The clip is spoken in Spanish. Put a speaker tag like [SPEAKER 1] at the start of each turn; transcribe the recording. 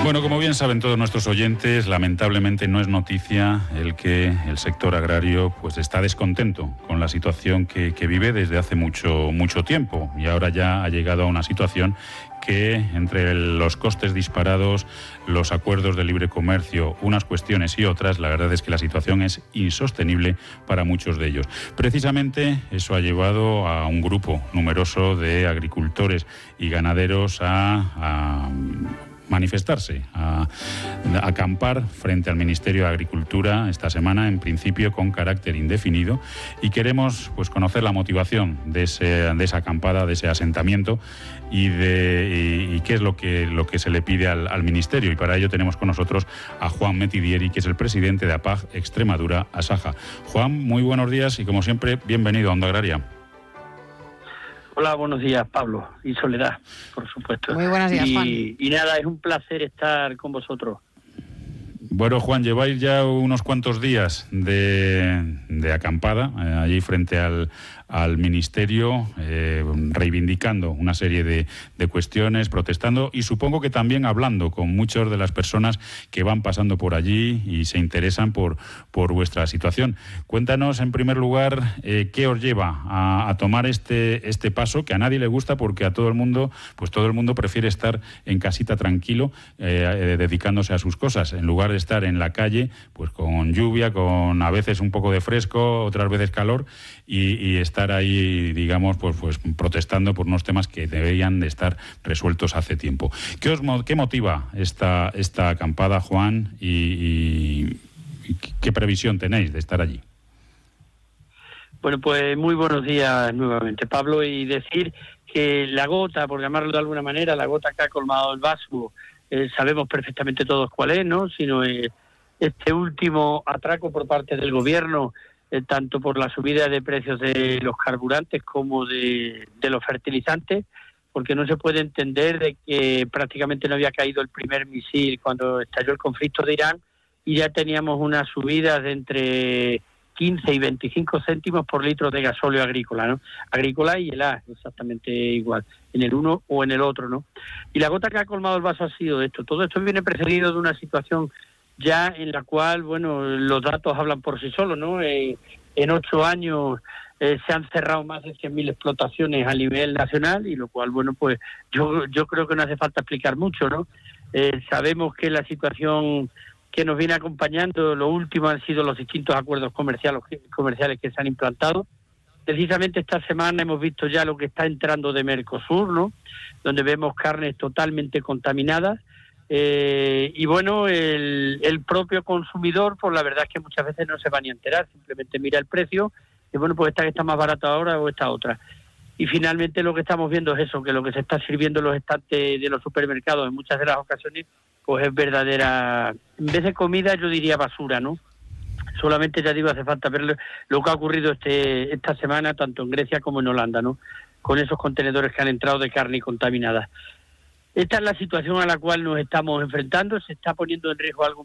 [SPEAKER 1] Bueno, como bien saben todos nuestros oyentes, lamentablemente no es noticia el que el sector agrario pues está descontento con la situación que vive desde hace mucho tiempo, y ahora ya ha llegado a una situación que, entre los costes disparados, los acuerdos de libre comercio, unas cuestiones y otras, la verdad es que la situación es insostenible para muchos de ellos. Precisamente eso ha llevado a un grupo numeroso de agricultores y ganaderos a manifestarse, a acampar frente al Ministerio de Agricultura esta semana, en principio con carácter indefinido, y queremos pues conocer la motivación de esa acampada, de ese asentamiento, y qué es lo que se le pide al Ministerio. Y para ello tenemos con nosotros a Juan Metidieri, que es el presidente de APAG Extremadura Asaja. Juan, muy buenos días y, como siempre, bienvenido a Onda Agraria.
[SPEAKER 2] Hola, buenos días, Pablo y Soledad, por supuesto.
[SPEAKER 3] Muy buenos días, Juan.
[SPEAKER 2] Y nada, es un placer estar con vosotros.
[SPEAKER 1] Bueno, Juan, lleváis ya unos cuantos días de acampada allí frente al Ministerio, reivindicando una serie de cuestiones, protestando y supongo que también hablando con muchas de las personas que van pasando por allí y se interesan por vuestra situación. Cuéntanos, en primer lugar, qué os lleva a tomar este paso, que a nadie le gusta, porque a todo el mundo prefiere estar en casita tranquilo, dedicándose a sus cosas, en lugar de estar en la calle, pues con lluvia, con a veces un poco de fresco, otras veces calor, y estar ahí, digamos, pues protestando por unos temas que deberían de estar resueltos hace tiempo. ¿Qué motiva esta acampada, Juan, y qué previsión tenéis de estar allí?
[SPEAKER 2] Bueno, pues muy buenos días nuevamente, Pablo, y decir que la gota, por llamarlo de alguna manera, la gota que ha colmado el vaso, sabemos perfectamente todos cuál es, ¿no? Sino este último atraco por parte del gobierno, tanto por la subida de precios de los carburantes como de los fertilizantes, porque no se puede entender de que prácticamente no había caído el primer misil cuando estalló el conflicto de Irán y ya teníamos unas subidas de entre 15 y 25 céntimos por litro de gasóleo agrícola, ¿no? Agrícola y el A, exactamente igual, en el uno o en el otro, ¿no? Y la gota que ha colmado el vaso ha sido esto. Todo esto viene precedido de una situación ya en la cual, bueno, los datos hablan por sí solos, ¿no? En 8 años se han cerrado más de 100.000 explotaciones a nivel nacional, y lo cual, bueno, pues yo creo que no hace falta explicar mucho, ¿no? Sabemos que la situación que nos viene acompañando, lo último han sido los distintos acuerdos comerciales que se han implantado. Precisamente esta semana hemos visto ya lo que está entrando de Mercosur, ¿no? Donde vemos carnes totalmente contaminadas. Y bueno, el propio consumidor, pues la verdad es que muchas veces no se va ni a enterar, simplemente mira el precio y bueno, pues esta que está más barata ahora o esta otra. Y finalmente lo que estamos viendo es eso, que lo que se está sirviendo en los estantes de los supermercados en muchas de las ocasiones pues es verdadera, en vez de comida yo diría basura, ¿no? Solamente, ya digo, hace falta ver lo que ha ocurrido esta semana tanto en Grecia como en Holanda, ¿no? Con esos contenedores que han entrado de carne contaminada. Esta es la situación a la cual nos estamos enfrentando. Se está poniendo en riesgo algo